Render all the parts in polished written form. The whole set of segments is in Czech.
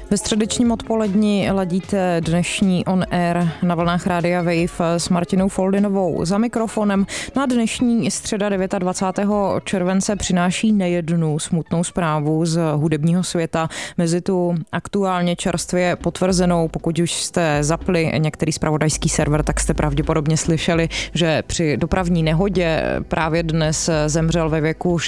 Ve středečním odpolední ladíte dnešní On Air na vlnách Rádia Wave s Martinou Foldinovou za mikrofonem. No a dnešní středa 29. července přináší nejednu smutnou zprávu z hudebního světa. Mezi tu aktuálně čerstvě potvrzenou, pokud už jste zapli některý zpravodajský server, tak jste pravděpodobně slyšeli, že při dopravní nehodě právě dnes zemřel ve věku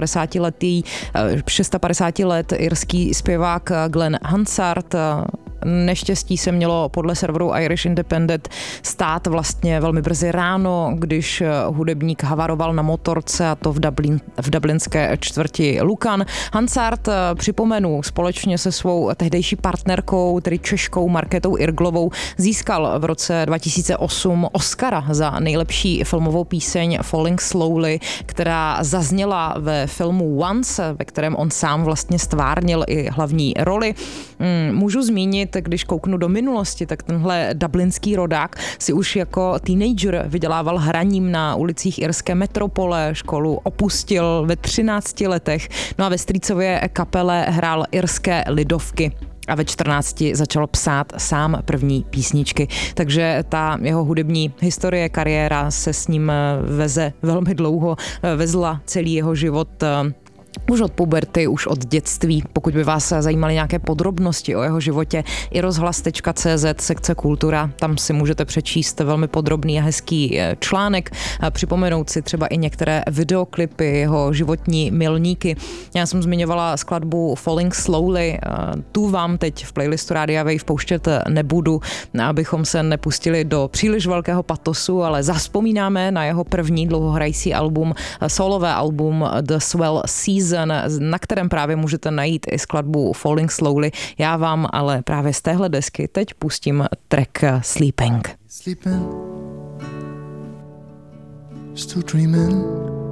56 let irský zpěvák Glenn Hansard. Neštěstí se mělo podle serveru Irish Independent stát vlastně velmi brzy ráno, když hudebník havaroval na motorce, a to v dublinské čtvrti Lucan. Hansard, připomenu, společně se svou tehdejší partnerkou, tedy Češkou Markétou Irglovou, získal v roce 2008 Oscara za nejlepší filmovou píseň Falling Slowly, která zazněla ve filmu Once, ve kterém on sám vlastně stvárnil i hlavní roli. Můžu zmínit, když kouknu do minulosti, tak tenhle dublinský rodák si už jako teenager vydělával hraním na ulicích irské metropole, školu opustil ve 13 letech, no a ve strýcově kapele hrál irské lidovky. A ve 14 začal psát sám první písničky. Takže ta jeho hudební historie, kariéra se s ním veze velmi dlouho, vezla celý jeho život už od puberty, už od dětství. Pokud by vás zajímaly nějaké podrobnosti o jeho životě, i rozhlas.cz, sekce kultura, tam si můžete přečíst velmi podrobný a hezký článek, připomenout si třeba i některé videoklipy, jeho životní milníky. Já jsem zmiňovala skladbu Falling Slowly, tu vám teď v playlistu Rádia Wave pouštět nebudu, abychom se nepustili do příliš velkého patosu, ale zavzpomínáme na jeho první dlouhohrající album, solové album The Swell Season, na kterém právě můžete najít i skladbu Falling Slowly. Já vám ale právě z téhle desky teď pustím track Sleeping. Sleeping, still dreaming.